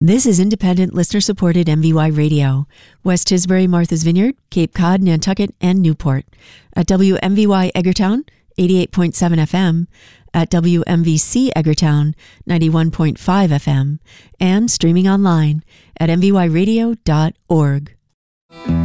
This is independent listener-supported MVY Radio. West Tisbury, Martha's Vineyard, Cape Cod, Nantucket, and Newport. At WMVY Eggertown, 88.7 FM. At WMVC Eggertown, 91.5 FM. And streaming online at mvyradio.org.